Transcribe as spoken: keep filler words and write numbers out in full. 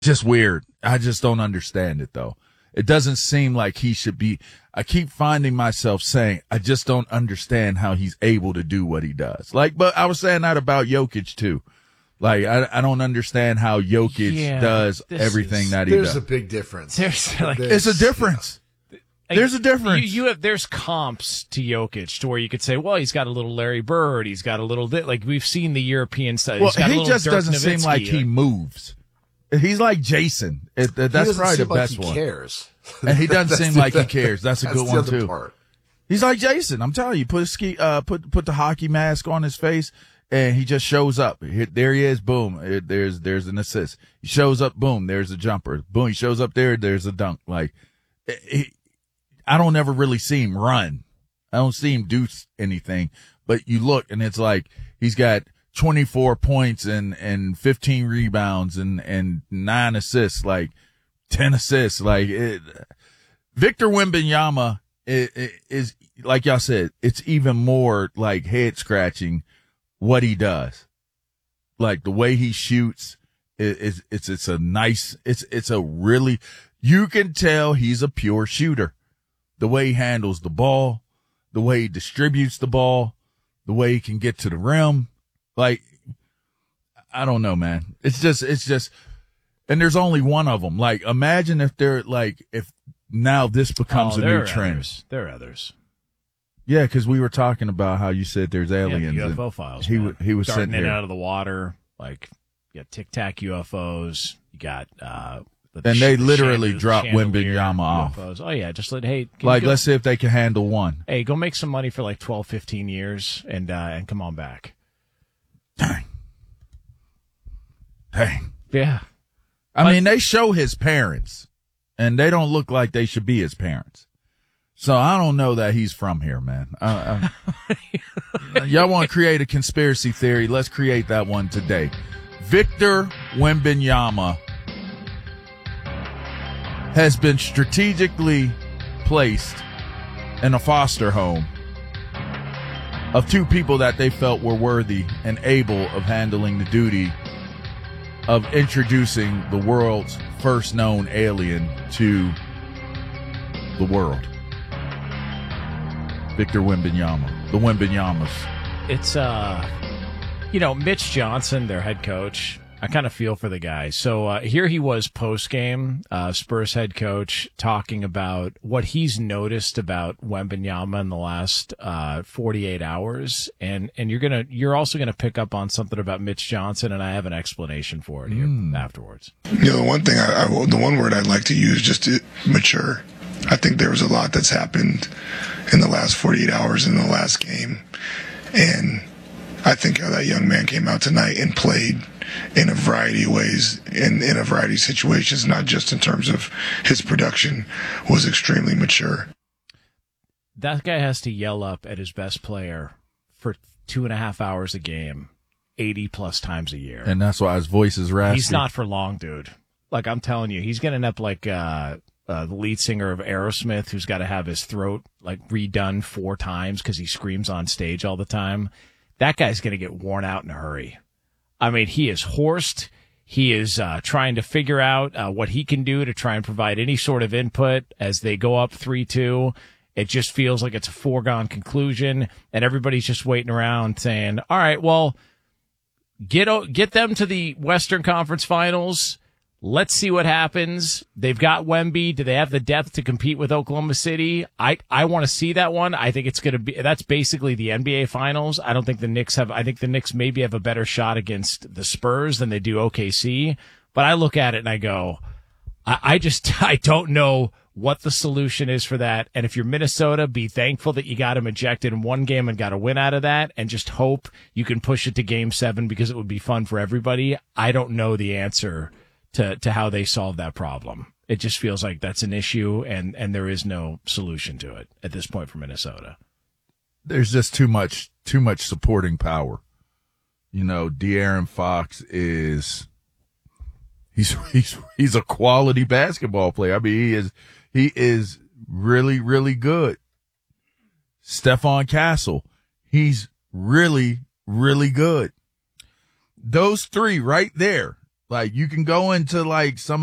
Just weird. I just don't understand it, though. It doesn't seem like he should be. I keep finding myself saying, I just don't understand how he's able to do what he does. Like, but I was saying that about Jokic, too. Like, I, I don't understand how Jokic yeah, does everything is, that he there's does. There's a big difference. There's like, there's, it's a difference. Like, there's a difference. You, you have there's comps to Jokic to where you could say, well, he's got a little Larry Bird, he's got a little like we've seen the European stuff. Well, he's got he a just Dirk doesn't Nowitzki. seem like he moves. He's like Jason. It, uh, that's probably the like best he one. Cares. And he doesn't seem like he cares. That's a that's good the one other too. Part. He's like Jason. I'm telling you, put a ski, uh, put put the hockey mask on his face, and he just shows up. Here, there he is. Boom. It, there's there's an assist. He shows up. Boom. There's a jumper. Boom. He shows up there. There's a dunk. Like, he, I don't ever really see him run. I don't see him do anything. But you look, and it's like he's got twenty-four points and, and fifteen rebounds and, and nine assists, like ten assists. Like it, Victor Wembanyama is, is, like y'all said, it's even more like head scratching what he does. Like the way he shoots is, it's, it's a nice, it's, it's a really, you can tell he's a pure shooter. The way he handles the ball, the way he distributes the ball, the way he can get to the rim. Like, I don't know, man. It's just, it's just, and there's only one of them. Like, imagine if they're like, if now this becomes oh, a new are trend. Others. There are others. Yeah, because we were talking about how you said there's aliens. Yeah, U F O files. He man. he was darting sitting in here out of the water. Like, you got Tic Tac U F Os. You got, uh, the and they sh- literally the dropped Wembanyama off. U F Os. Oh yeah, just let hey, like go, let's see if they can handle one. Hey, go make some money for like twelve, fifteen years and uh, and come on back. Dang. Dang. Yeah. I but, mean, they show his parents, and they don't look like they should be his parents. So I don't know that he's from here, man. Uh, uh, y'all want to create a conspiracy theory? Let's create that one today. Victor Wembanyama has been strategically placed in a foster home of two people that they felt were worthy and able of handling the duty of introducing the world's first known alien to the world. Victor Wembanyama, the Wembanyamas. It's, uh, you know, Mitch Johnson, their head coach. I kind of feel for the guy. So uh, here he was post-game, uh, Spurs head coach, talking about what he's noticed about Wembanyama in the last uh, forty-eight hours, and and you're gonna you're also gonna pick up on something about Mitch Johnson, and I have an explanation for it here mm. afterwards. You know, the one thing I, I the one word I'd like to use just to mature. I think there was a lot that's happened in the last forty-eight hours in the last game, and I think how that young man came out tonight and played in a variety of ways, in, in a variety of situations, not just in terms of his production, was extremely mature. That guy has to yell up at his best player for two and a half hours a game, eighty plus times a year. And that's why his voice is raspy. He's not for long, dude. Like, I'm telling you, he's going to end up like uh, uh, the lead singer of Aerosmith, who's got to have his throat like redone four times because he screams on stage all the time. That guy's going to get worn out in a hurry. I mean, he is horsed. He is uh, trying to figure out uh, what he can do to try and provide any sort of input as they go up three two. It just feels like it's a foregone conclusion, and everybody's just waiting around saying, all right, well, get get them to the Western Conference Finals. Let's see what happens. They've got Wemby. Do they have the depth to compete with Oklahoma City? I, I want to see that one. I think it's going to be, that's basically the N B A Finals. I don't think the Knicks have, I think the Knicks maybe have a better shot against the Spurs than they do O K C. But I look at it and I go, I, I just, I don't know what the solution is for that. And if you're Minnesota, be thankful that you got him ejected in one game and got a win out of that, and just hope you can push it to game seven because it would be fun for everybody. I don't know the answer to, to how they solve that problem. It just feels like that's an issue, and, and there is no solution to it at this point for Minnesota. There's just too much, too much supporting power. You know, De'Aaron Fox is, he's, he's, he's a quality basketball player. I mean, he is, he is really, really good. Stephon Castle, he's really, really good. Those three right there. Like you can go into like some